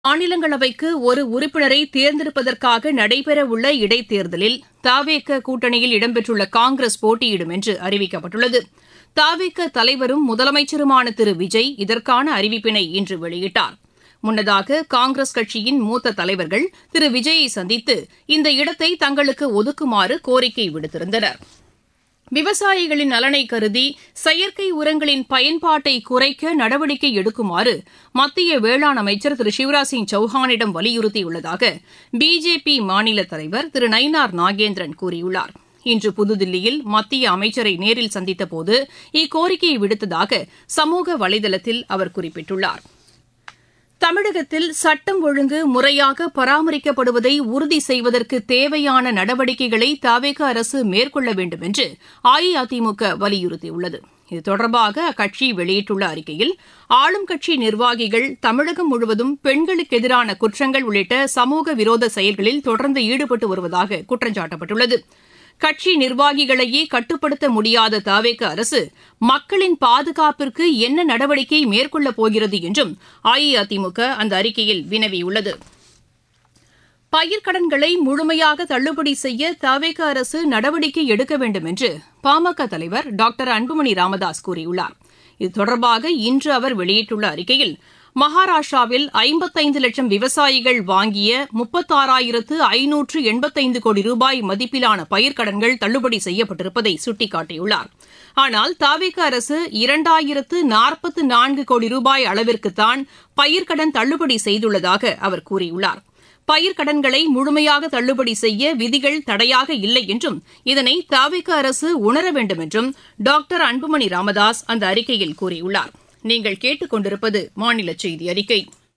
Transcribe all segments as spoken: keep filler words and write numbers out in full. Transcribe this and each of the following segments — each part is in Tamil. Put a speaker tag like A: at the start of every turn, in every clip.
A: மாநிலங்களவைக்கு ஒரு உறுப்பினரை தேர்ந்தெடுப்பதற்காக நடைபெறவுள்ள இடைத்தேர்தலில் தவேக கூட்டணியில் இடம்பெற்றுள்ள காங்கிரஸ் போட்டியிடும் என்று அறிவிக்கப்பட்டுள்ளது. தவேக தலைவரும் முதலமைச்சருமான திரு விஜய் இதற்கான அறிவிப்பினை இன்று வெளியிட்டார். முன்னதாக காங்கிரஸ் கட்சியின் மூத்த தலைவர்கள் திரு விஜயை சந்தித்து இந்த இடத்தை தங்களுக்கு ஒதுக்குமாறு கோரிக்கை விடுத்திருந்தனர். விவசாயிகளின் நலனை கருதி செயற்கை உரங்களின் பயன்பாட்டை குறைக்க நடவடிக்கை எடுக்குமாறு மத்திய வேளாண் அமைச்சர் திரு சிவராஜ் சிங் சௌஹானிடம் வலியுறுத்தியுள்ளதாக பிஜேபி மாநில தலைவர் திரு நயினார் நாகேந்திரன் கூறியுள்ளார். இன்று புதுதில்லியில் மத்திய அமைச்சரை நேரில் சந்தித்தபோது இக்கோரிக்கையை விடுத்ததாக சமூக வலைதளத்தில் அவர் குறிப்பிட்டுள்ளார். தமிழகத்தில் சட்டம் ஒழுங்கு முறையாக பராமரிக்கப்படுவதை உறுதி செய்வதற்கு தேவையான நடவடிக்கைகளை தவேக அரசு மேற்கொள்ள வேண்டும் என்று அஇஅதிமுக வலியுறுத்தியுள்ளது. இது தொடர்பாக அக்கட்சி வெளியிட்டுள்ள அறிக்கையில் ஆளும் கட்சி நிர்வாகிகள் தமிழகம் முழுவதும் பெண்களுக்கு எதிரான குற்றங்கள் உள்ளிட்ட சமூக விரோத செயல்களில் தொடர்ந்து ஈடுபட்டு வருவதாக குற்றம் சாட்டப்பட்டுள்ளது. கட்சி நிர்வாகிகளையே கட்டுப்படுத்த முடியாத தவேக அரசு மக்களின் பாதுகாப்பிற்கு என்ன நடவடிக்கை மேற்கொள்ளப் போகிறது என்றும் அஇஅதிமுக அந்த அறிக்கையில் வினவியுள்ளது. பயிர்க்கடன்களை முழுமையாக தள்ளுபடி செய்ய தவேக அரசு நடவடிக்கை எடுக்க வேண்டும் என்று பாமக தலைவர் டாக்டர் அன்புமணி ராமதாஸ் கூறியுள்ளார். இது தொடர்பாக இன்று அவர் வெளியிட்டுள்ள அறிக்கையில் மகாராஷ்டிராவில் ஐம்பத்தைந்து லட்சம் விவசாயிகள் வாங்கிய முப்பத்தாறாயிரத்து ஐநூற்று எண்பத்தைந்து கோடி ரூபாய் மதிப்பிலான பயிர்க்கடன்கள் தள்ளுபடி செய்யப்பட்டிருப்பதை சுட்டிக்காட்டியுள்ளார். ஆனால் தவேக அரசு இரண்டாயிரத்து நாற்பத்து நான்கு கோடி ரூபாய் அளவிற்குத்தான் பயிர்க்கடன் தள்ளுபடி செய்துள்ளதாக அவர் கூறியுள்ளார். பயிர்க்கடன்களை முழுமையாக தள்ளுபடி செய்ய விதிகள் தடையாக இல்லை என்றும் இதனை தவேக அரசு உணர வேண்டும் என்றும் டாக்டர் அன்புமணி ராமதாஸ் அந்த அறிக்கையில் கூறியுள்ளார். நீங்கள் கேட்டுக் கொண்டிருப்பது மாநில செய்தி அறிக்கை.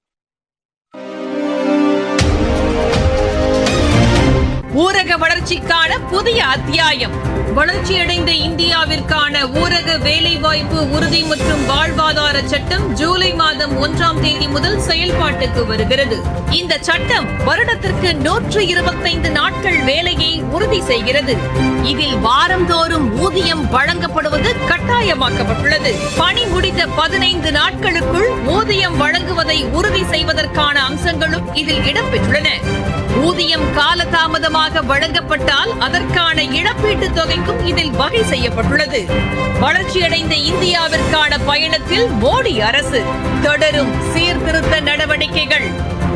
A: ஊரக வளர்ச்சிக்கான புதிய அத்தியாயம். வளர்ச்சியடைந்த இந்தியாவிற்கான ஊரக வேலைவாய்ப்பு உறுதி மற்றும் வாழ்வாதார சட்டம் ஜூலை மாதம் ஒன்றாம் தேதி முதல் செயல்பாட்டுக்கு வருகிறது. இந்த சட்டம் வருடத்திற்கு நூற்று இருபத்தைந்து நாட்கள் வேலையை உறுதி செய்கிறது. இதில் வாரந்தோறும் ஊதியம் வழங்கப்படுவது கட்டாயமாக்கப்பட்டுள்ளது. பணி முடிந்த பதினைந்து நாட்களுக்குள் ஊதியம் வழங்குவதை உறுதி செய்வதற்கான அம்சங்களும் இதில் இடம்பெற்றுள்ளன. ஊதியம் காலதாமதமாக வழங்கப்பட்டால் அதற்கான இழப்பீட்டுத் தொகைக்கும் இதில் வகை செய்யப்பட்டுள்ளது. வளர்ச்சியடைந்த இந்தியாவிற்கான பயணத்தில் மோடி அரசு தொடரும் சீர்திருத்த நடவடிக்கைகள்.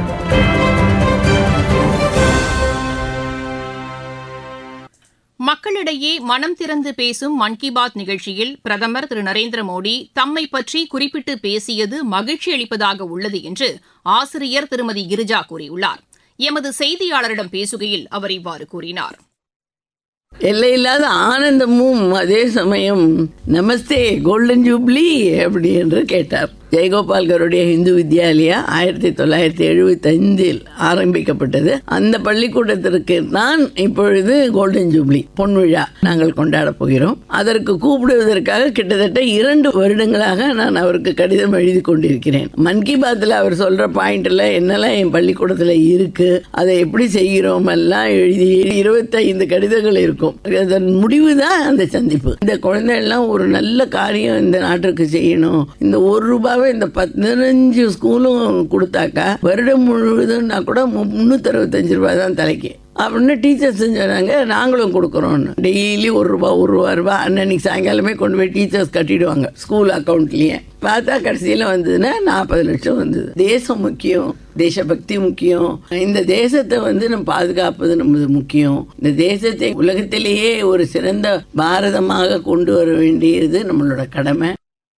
A: மக்களிடையே மனம் திறந்து பேசும் மன் கி பாத் நிகழ்ச்சியில் பிரதமர் திரு நரேந்திர மோடி தம்மை பற்றி குறிப்பிட்டு பேசியது மகிழ்ச்சி அளிப்பதாக உள்ளது என்று ஆசிரியர் திருமதி கிரிஜா கூறியுள்ளார். எமது செய்தியாளரிடம் பேசுகையில் அவர் இவ்வாறு கூறினார்.
B: எல்லையில்லாத ஆனந்தமும் அதே சமயம் நமஸ்தே கோல்டன் ஜூப்ளி அப்படி என்று கேட்டார். ஜெயகோபால்கருடைய இந்து வித்யாலயா ஆயிரத்தி தொள்ளாயிரத்தி எழுபத்தி ஐந்தில் ஆரம்பிக்கப்பட்டது. அந்த பள்ளிக்கூடத்திற்கு நான் இப்பொழுது கோல்டன் ஜூப்ளி பொன்விழா நாங்கள் கொண்டாட போகிறோம். அதற்கு கூப்பிடுவதற்காக கிட்டத்தட்ட இரண்டு வருடங்களாக நான் அவருக்கு கடிதம் எழுதி கொண்டிருக்கிறேன். மன் கி பாத்ல அவர் சொல்ற பாயிண்ட்ல என்னெல்லாம் என் பள்ளிக்கூடத்துல இருக்கு, அதை எப்படி செய்கிறோம் எல்லாம் எழுதி இருபத்தி ஐந்து கடிதங்கள் இருக்கும். அதன் முடிவுதான் அந்த சந்திப்பு. இந்த குழந்தைகள்லாம் ஒரு நல்ல காரியம் இந்த நாட்டிற்கு செய்யணும், இந்த ஒரு ரூபாய் இந்த பதினஞ்சு ஸ்கூலும் கொடுத்தாக்கா வருடம் முழுவதும் கூட முன்னூத்தி அறுபத்தஞ்சு ரூபாய் தான் தலைக்கு அப்படின்னு டீச்சர்ஸ் சொன்னாங்க. நாங்களும் கொடுக்குறோம்னு டெய்லி ஒரு ரூபா ஒரு ரூபா ரூபா அன்னைக்கு சாயங்காலமே கொண்டு போய் டீச்சர்ஸ் கட்டிடுவாங்க ஸ்கூல் அக்கௌண்ட்லயே. பார்த்தா கடைசியில வந்ததுன்னா நாற்பது லட்சம் வந்தது. தேசம் முக்கியம், தேசபக்தி முக்கியம். இந்த தேசத்தை வந்து நம்ம பாதுகாப்பது நமது முக்கியம். இந்த தேசத்தை உலகத்திலேயே ஒரு சிறந்த பாரதமாக கொண்டு வர வேண்டியது நம்மளோட கடமை.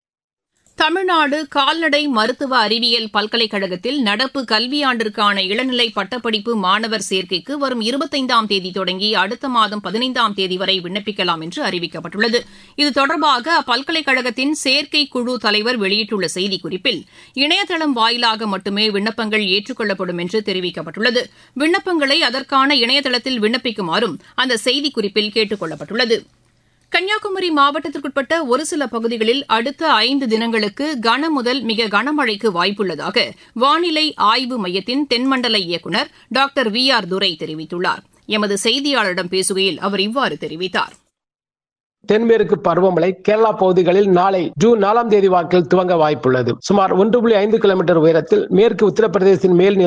A: தமிழ்நாடு கால்நடை மருத்துவ அறிவியல் பல்கலைக்கழகத்தில் நடப்பு கல்வியாண்டிற்கான இளநிலை பட்டப்படிப்பு மாணவர் சேர்க்கைக்கு வரும் இருபத்தைந்தாம் தேதி தொடங்கி அடுத்த மாதம் பதினைந்தாம் தேதி வரை விண்ணப்பிக்கலாம் என்று அறிவிக்கப்பட்டுள்ளது. இது தொடர்பாக அப்பல்கலைக்கழகத்தின் சேர்க்கை குழு தலைவர் வெளியிட்டுள்ள செய்திக்குறிப்பில் இணையதளம் வாயிலாக மட்டுமே விண்ணப்பங்கள் ஏற்றுக்கொள்ளப்படும் என்று தெரிவிக்கப்பட்டுள்ளது. விண்ணப்பங்களை அதற்கான இணையதளத்தில் விண்ணப்பிக்குமாறும் அந்த செய்திக்குறிப்பில் கேட்டுக் கொள்ளப்பட்டுள்ளது. கன்னியாகுமரி மாவட்டத்திற்குட்பட்ட ஒரு சில பகுதிகளில் அடுத்த ஐந்து தினங்களுக்கு கனமுதல் மிக கனமழைக்கு வாய்ப்புள்ளதாக வானிலை ஆய்வு மையத்தின் தென்மண்டல இயக்குநர் டாக்டர் வி ஆர் துரை தெரிவித்துள்ளார். எமது செய்தியாளரிடம் பேசுகையில் அவர் இவ்வாறு தெரிவித்தார்.
C: தென்மேற்கு பருவமழை கேரளா பகுதிகளில் நாளை ஜூன் நாலாம் தேதி வாக்கில் துவங்க வாய்ப்புள்ளது. சுமார் ஒன்று புள்ளி ஐந்து கிலோமீட்டர் உயரத்தில் மேற்கு உத்தரப்பிரதேசத்தின் மேல்